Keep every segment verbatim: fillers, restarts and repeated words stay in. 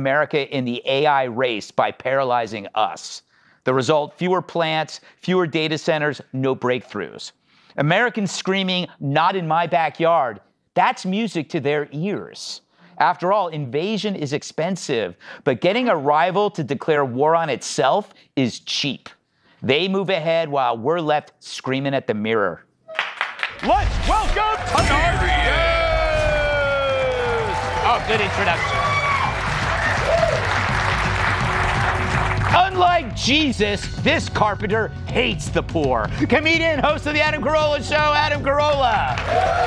America in the A I race by paralyzing us. The result, fewer plants, fewer data centers, no breakthroughs. Americans screaming, "Not in my backyard," that's music to their ears. After all, invasion is expensive, but getting a rival to declare war on itself is cheap. They move ahead while we're left screaming at the mirror. Let's welcome Tiberius! Oh, good introduction. Unlike Jesus, this carpenter hates the poor. Comedian, host of the Adam Carolla Show, Adam Carolla.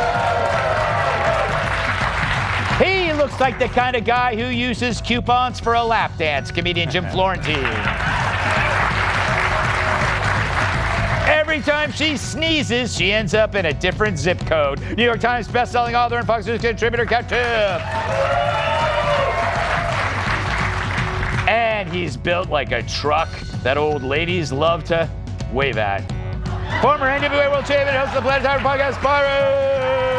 He looks like the kind of guy who uses coupons for a lap dance. Comedian Jim Florentine. Every time she sneezes, she ends up in a different zip code. New York Times bestselling author and Fox News contributor, Kat Tipp. And he's built like a truck that old ladies love to wave at. Former N W A World Champion, host of the Planet Timer podcast, Byron.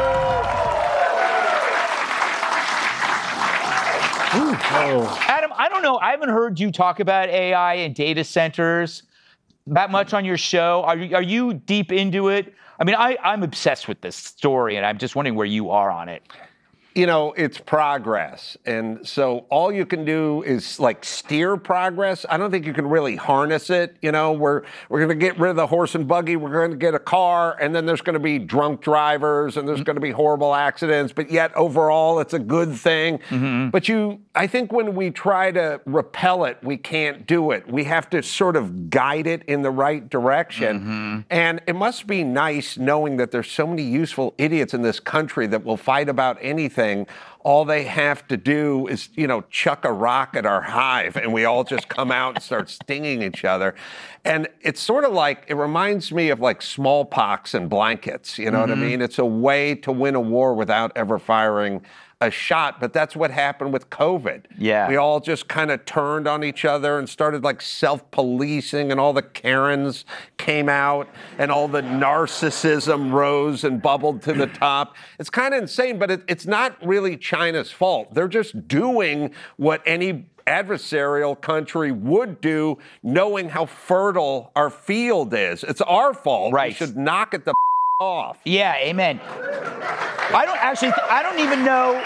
Oh. Adam, I don't know. I haven't heard you talk about A I and data centers that much on your show. Are you, are you deep into it? I mean, I, I'm obsessed with this story, and I'm just wondering where you are on it. You know, it's progress. And so all you can do is like steer progress. I don't think you can really harness it. You know, we're we're going to get rid of the horse and buggy. We're going to get a car, and then there's going to be drunk drivers, and there's mm-hmm. going to be horrible accidents. But yet overall, it's a good thing. Mm-hmm. But you, I think when we try to repel it, we can't do it. We have to sort of guide it in the right direction. Mm-hmm. And it must be nice knowing that there's so many useful idiots in this country that will fight about anything. All they have to do is, you know, chuck a rock at our hive, and we all just come out and start stinging each other. And it's sort of like, it reminds me of like smallpox and blankets, you know mm-hmm. what I mean? It's a way to win a war without ever firing a shot, but that's what happened with COVID. Yeah. We all just kind of turned on each other and started like self-policing, and all the Karens came out, and all the narcissism rose and bubbled to the top. It's kind of insane, but it, it's not really China's fault. They're just doing what any adversarial country would do, knowing how fertile our field is. It's our fault. Right. We should knock it the off. Yeah, amen. I don't actually, th- I don't even know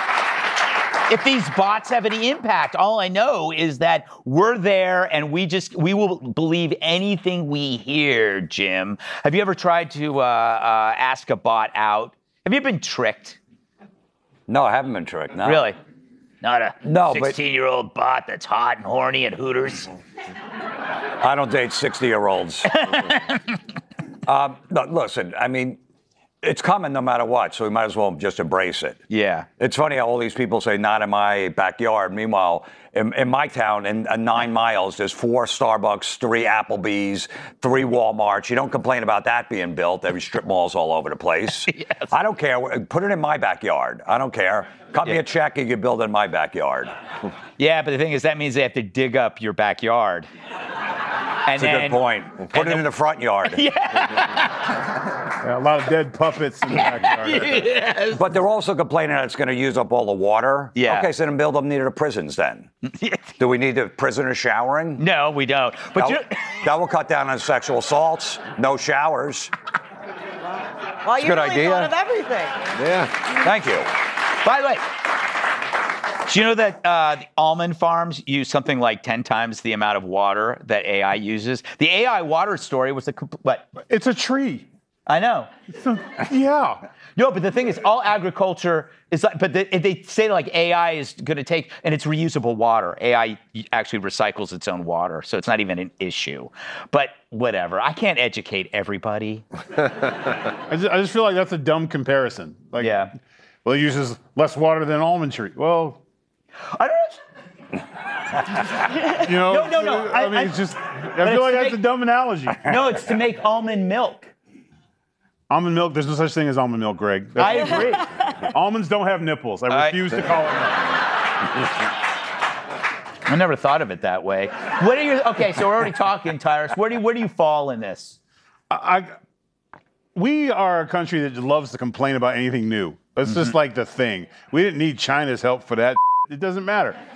if these bots have any impact. All I know is that we're there, and we just, we will believe anything we hear, Jim. Have you ever tried to uh, uh, ask a bot out? Have you been tricked? No, I haven't been tricked, no. Really? Not a no, sixteen-year-old bot that's hot and horny at Hooters? I don't date sixty-year-olds. um, no, listen, I mean, it's coming no matter what, so we might as well just embrace it. Yeah. It's funny how all these people say, not in my backyard. Meanwhile, in, in my town, in uh, nine miles, there's four Starbucks, three Applebee's, three Walmarts. You don't complain about that being built. There's strip malls all over the place. Yes. I don't care. Put it in my backyard. I don't care. Cut yeah. me a check, you can build it in my backyard. Yeah, but the thing is, that means they have to dig up your backyard. That's and a then, good point. Put it then, in the front yard. Yeah. Yeah, a lot of dead puppets in the backyard. Yes. But they're also complaining that it's going to use up all the water. Yeah. Okay, so then build them near the prisons then. Do we need the prisoners showering? No, we don't. But that, you that will cut down on sexual assaults. No showers. Well, you good really idea. thought of everything. Yeah. Thank you. By the way, do you know that uh, the almond farms use something like ten times the amount of water that A I uses? The A I water story was a compl- what? It's a tree. I know. So, yeah. No, but the thing is, all agriculture is like, but the, they say like A I is going to take, and it's reusable water. A I actually recycles its own water, so it's not even an issue. But whatever. I can't educate everybody. I, just, I just feel like that's a dumb comparison. Like, yeah. Well, it uses less water than almond tree. Well, I don't you know. No, no, no. I, I mean, I, it's just, I feel like that's make, a dumb analogy. No, it's to make almond milk. Almond milk, there's no such thing as almond milk, Greg. That's, I agree. Almonds don't have nipples. I refuse I, to call it milk. I never thought of it that way. What are your, okay, so we're already talking, Tyrus. Where do you, where do you fall in this? I, I, we are a country that loves to complain about anything new. It's mm-hmm. just like the thing. We didn't need China's help for that. It doesn't matter.